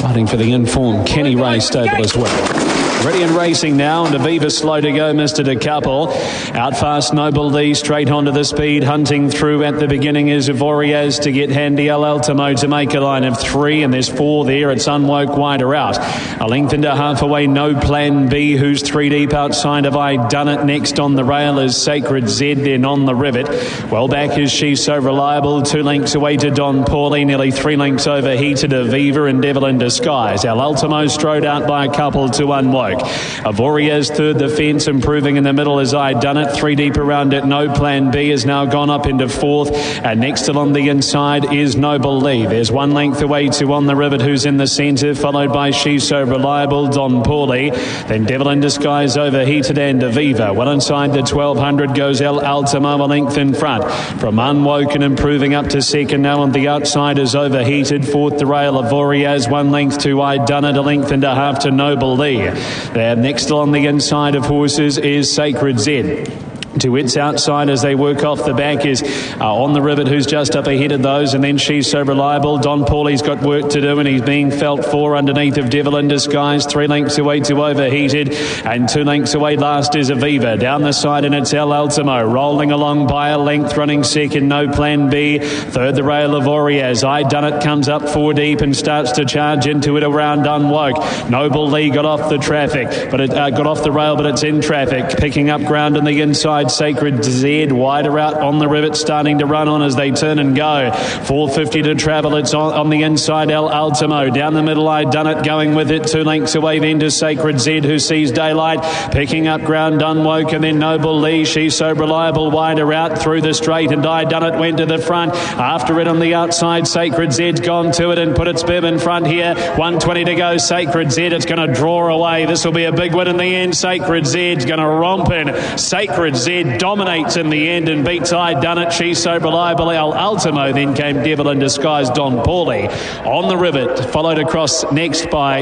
Fighting for the informed Kenny Ray stable as well. Ready and racing now, and Aviva slow to go, Mr. DeCouple. Out fast, Noble Lee, straight onto the speed. Hunting through at the beginning is Evoriaz to get handy El Ultimo to make a line of 3, and there's 4 there. It's Unwoke wider out. A length and a half away, No Plan B, who's 3 deep outside of I Done It. Next on the rail is Sacred Z, then on the rivet. Well back is She So Reliable. 2 lengths away to Don Paulie, nearly 3 lengths over Heated Aviva and Devil in Disguise. El Ultimo strode out by a couple to Unwoke. Evoriaz third the fence, improving in the middle as I Done It. 3 deep around it, No Plan B has now gone up into 4th, and next along the inside is Noble Lee. There's 1 length away to On the Rivet, who's in the centre, followed by She So Reliable, Don Paulie, then Devil in Disguise, Overheated and Aviva. Well inside the 1200 goes El Ultimo, a length in front from Unwoken, improving up to second now on the outside is Overheated. 4th the rail Evoriaz, 1 length to I Done It, a length and a half to Noble Lee. There next on the inside of horses is Sacred Z. To its outside as they work off the back is On the Rivet, who's just up ahead of those, and then She's So Reliable. Don Paulie's got work to do, and he's being felt 4 underneath of Devil in Disguise. 3 lengths away to Overheated, and 2 lengths away last is Aviva. Down the side, and it's El Ultimo rolling along by a length, running second, No Plan B. Third the rail of Oriaz. I Done It comes up 4 deep and starts to charge into it around Unwoke. Noble Lee got off the traffic, but it got off the rail, but it's in traffic, picking up ground on the inside. Sacred Z wider out On the Rivet, starting to run on as they turn and go. 4:50 to travel. It's on the inside El Ultimo. Down the middle I Done It going with it. 2 lengths away then to Sacred Z, who sees daylight, picking up ground Unwoke, and then Noble Lee. She's So Reliable wider out through the straight, and I Done It went to the front. After it on the outside, Sacred Z's gone to it and put its bib in front here. 1:20 to go. Sacred Z, it's going to draw away. This will be a big win in the end. Sacred Z's going to romp in. Sacred Z dominates in the end and beats I Done It. She's So Reliable, El Ultimo. Then came Devil in Disguise, Don Paulie. On the Rivet, followed across next by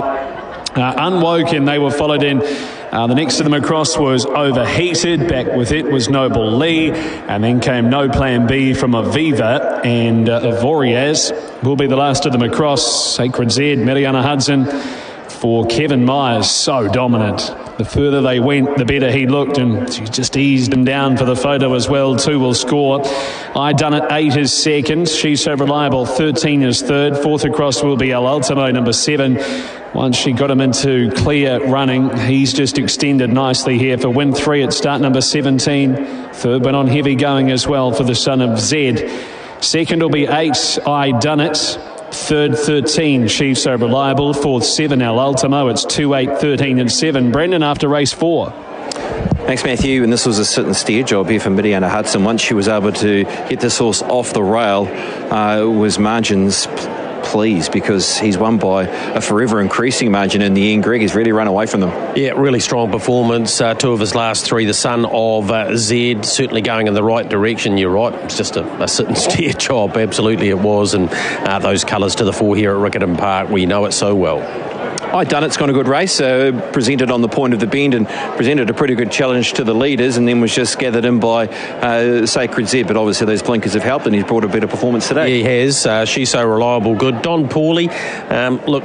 Unwoken. They were followed in. The next of them across was Overheated. Back with it was Noble Lee. And then came No Plan B from Aviva. And Evoriaz will be the last of them across. Sacred Z, Mariana Hudson for Kevin Myers. So dominant. The further they went, the better he looked, and she just eased him down for the photo as well. 2 will score. I Done It 8 is second. She's So Reliable 13 is third. 4th across will be El Ultimo, number 7. Once she got him into clear running, he's just extended nicely here for win 3 at start number 17. Third went on heavy going as well for the son of Z. Second will be 8, I Done It. Third, 13, She's So Reliable. 4th, 7, El Ultimo. It's 2, 8, 13 and 7. Brendan after race 4. Thanks, Matthew. And this was a sit and steer job here for Mariana Hudson. Once she was able to get this horse off the rail, it was margins pleased, because he's won by a forever increasing margin in the end. Greg has really run away from them. Yeah, really strong performance. 2 of his last 3, the son of Z, certainly going in the right direction. You're right, it's just a sit and steer job. Absolutely it was. And those colours to the fore here at Riccarton Park, we know it so well. I Done It's got a good race, presented on the point of the bend and presented a pretty good challenge to the leaders, and then was just gathered in by Sacred Z. But obviously those blinkers have helped, and he's brought a better performance today. Yeah, he has. She's So Reliable, good. Don Paulie, look,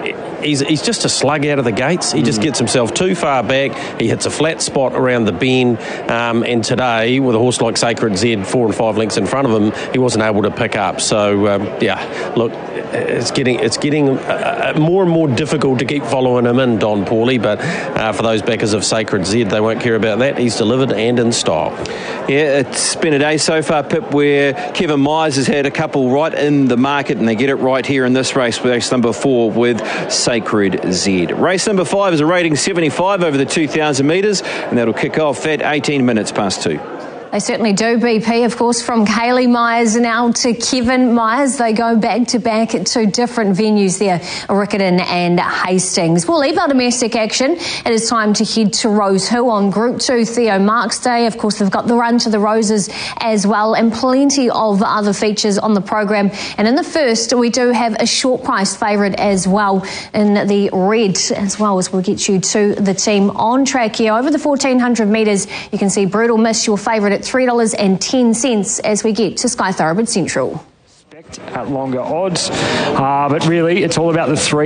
he's just a slug out of the gates. He just gets himself too far back. He hits a flat spot around the bend, and today, with a horse like Sacred Z 4 and 5 lengths in front of him, he wasn't able to pick up. So, look, it's getting more and more difficult to keep following him in, Don Paulie, but for those backers of Sacred Z, they won't care about that. He's delivered and in style. Yeah, it's been a day so far, Pip, where Kevin Myers has had a couple right in the market, and they get it right here in this race number 4 with Sacred Z. Race number 5 is a rating 75 over the 2,000 metres, and that'll kick off at 18 minutes past 2. They certainly do, BP, of course, from Kaylee Myers now to Kevin Myers. They go back to back at 2 different venues there, Riccarton and Hastings. We'll leave our domestic action. It is time to head to Rose Hill on Group 2 Theo Marks Day. Of course, they've got the Run to the Roses as well, and plenty of other features on the program. And in the first, we do have a short price favourite as well in the red, as well as we'll get you to the team on track here. Over the 1,400 metres, you can see Brutal Miss, your favourite, at $3.10 as we get to Sky Thoroughbred Central. At longer odds, but really it's all about the 3.